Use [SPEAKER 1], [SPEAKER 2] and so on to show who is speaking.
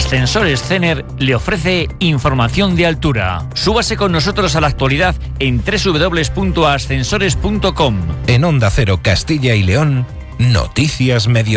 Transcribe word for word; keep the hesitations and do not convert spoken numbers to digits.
[SPEAKER 1] Ascensores Cener le ofrece información de altura. Súbase con nosotros a la actualidad en doble u doble u doble u punto ascensores punto com.
[SPEAKER 2] En Onda Cero Castilla y León, Noticias Medio.